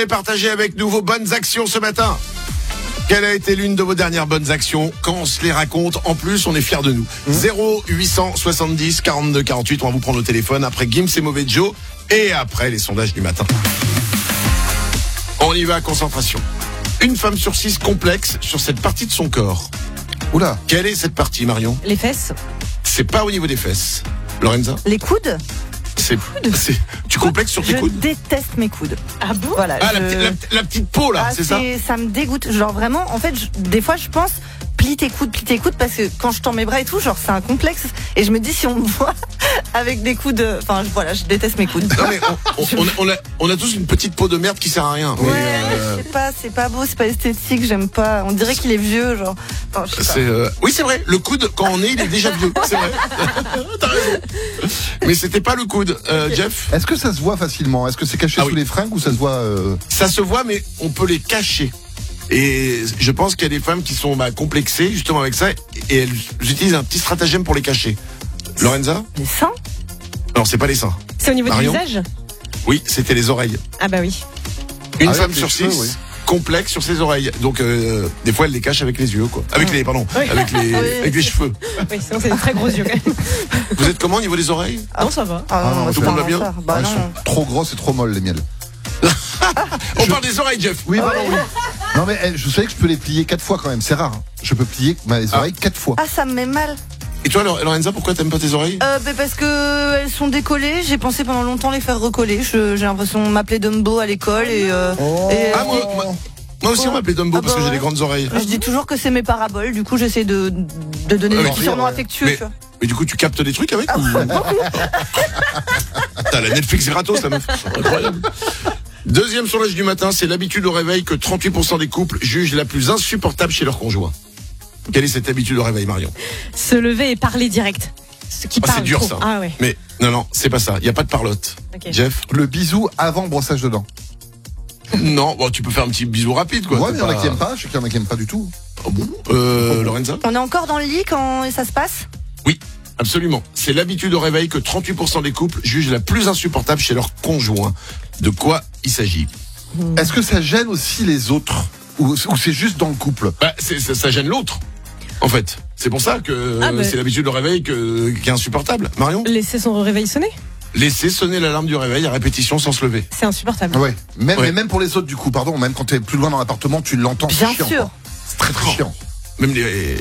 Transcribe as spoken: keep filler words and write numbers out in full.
Et partagez avec nous vos bonnes actions ce matin. Quelle a été l'une de vos dernières bonnes actions? Quand on se les raconte, en plus, on est fiers de nous. Mmh. zéro huit cent soixante-dix quarante-deux quarante-huit, on va vous prendre au téléphone après Gims et Mauvais Joe et après les sondages du matin. On y va, concentration. Une femme sur six complexe sur cette partie de son corps. Oula. Quelle est cette partie, Marion? Les fesses. C'est pas au niveau des fesses. Lorenza? Les coudes. C'est, c'est, tu complexes sur tes je coudes? Je déteste mes coudes. Ah bon? Voilà. Ah, je... la, la, la petite peau, là, ah, c'est, c'est ça? Ça me dégoûte. Genre vraiment, en fait, je, des fois, je pense, plie tes coudes, plie tes coudes, parce que quand je tends mes bras et tout, genre, c'est un complexe. Et je me dis, si on me voit avec des coudes, enfin, voilà, je déteste mes coudes. Non, mais on, on, on, a, on a tous une petite peau de merde qui sert à rien. Ouais, mais euh... je sais pas, c'est pas beau, c'est pas esthétique, j'aime pas. On dirait qu'il est vieux, genre. Enfin, je sais c'est, euh... Oui, c'est vrai, le coude, quand on est, il est déjà vieux. C'est vrai. T'as raison. Mais c'était pas le coude, euh, okay. Jeff. Est-ce que ça se voit facilement? Est-ce que c'est caché ah, sous oui. les fringues ou ça se voit euh... Ça se voit, mais on peut les cacher. Et je pense qu'il y a des femmes qui sont bah, complexées justement avec ça et elles utilisent un petit stratagème pour les cacher. Lorenza? Les seins? Non, c'est pas les seins. C'est au niveau Marion? du visage? Oui, c'était les oreilles. Ah bah oui. Une ah, femme sur six oui. complexe sur ses oreilles. Donc euh, des fois elle les cache avec les yeux quoi. Avec les pardon, oui. avec les oui. avec les cheveux. Oui, sinon c'est des très gros yeux quand même. Vous êtes comment au niveau des oreilles? Ah non, ça va. Ah, non, ah, tout le monde va bien? Bah, ah, non. Elles sont trop grosses et trop molles les miennes. On je... parle des oreilles, Jeff. Oui, pardon, oui. Non mais je savais que je peux les plier quatre fois quand même, c'est rare. Hein. Je peux plier mes oreilles quatre fois. Ah, ça me met mal. Et toi, Lorenza, pourquoi t'aimes pas tes oreilles? euh, bah Parce que elles sont décollées. J'ai pensé pendant longtemps les faire recoller. Je, j'ai l'impression de m'appeler Dumbo à l'école et. Euh, oh. et ah moi, moi, moi aussi on m'appelait Dumbo ah, parce bah, que j'ai des grandes oreilles. Je dis toujours que c'est mes paraboles. Du coup, j'essaie de de donner ah, des petits surnoms ouais. affectueux. Mais, tu vois. mais du coup, tu captes des trucs avec ah, ou... T'as la Netflix gratos, la meuf. Incroyable. Deuxième sondage du matin, c'est l'habitude au réveil que trente-huit pour cent des couples jugent la plus insupportable chez leur conjoint. Quelle est cette habitude au réveil, Marion? Se lever et parler direct. Ce qui ah, parle c'est dur trop. ça. Ah, ouais. Mais non, non, c'est pas ça. Il n'y a pas de parlotte. Okay. Jeff? Le bisou avant le brossage de dents. Non, bon, tu peux faire un petit bisou rapide, quoi. Ouais, mais il y en a qui aiment pas. Je sais qu'il y en a qui aiment pas du tout. Oh bon euh, oh, Lorenza? On est encore dans le lit quand ça se passe? Oui, absolument. C'est l'habitude au réveil que trente-huit pour cent des couples jugent la plus insupportable chez leur conjoint. De quoi il s'agit? Mmh. Est-ce que ça gêne aussi les autres? Ou, ou c'est juste dans le couple? Bah, c'est, ça, ça gêne l'autre. En fait, c'est pour ça que ah bah. c'est l'habitude au réveil que, qui est insupportable. Marion? Laisser son réveil sonner. Laisser sonner l'alarme du réveil à répétition sans se lever. C'est insupportable. Ouais. Même, ouais. Mais même pour les autres, du coup, pardon, même quand t'es plus loin dans l'appartement, tu l'entends. Bien c'est chiant, sûr. quoi. C'est très très chiant. Même les,